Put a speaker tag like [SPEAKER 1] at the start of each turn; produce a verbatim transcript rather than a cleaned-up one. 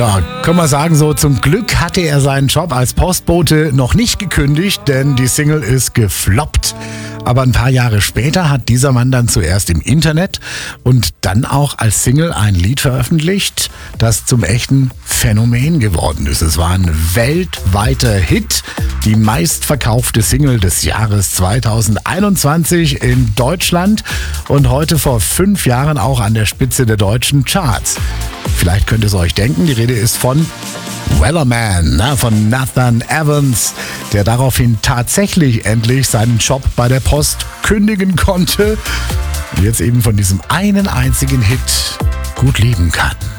[SPEAKER 1] Ja, kann man sagen so, zum Glück hatte er seinen Job als Postbote noch nicht gekündigt, denn die Single ist gefloppt. Aber ein paar Jahre später hat dieser Mann dann zuerst im Internet und dann auch als Single ein Lied veröffentlicht, das zum echten Phänomen geworden ist. Es war ein weltweiter Hit, die meistverkaufte Single des Jahres zweitausendeinundzwanzig in Deutschland und heute vor fünf Jahren auch an der Spitze der deutschen Charts. Vielleicht könnt ihr es euch denken, die Rede ist von Wellerman, ne, von Nathan Evans, der daraufhin tatsächlich endlich seinen Job bei der Post kündigen konnte und jetzt eben von diesem einen einzigen Hit gut leben kann.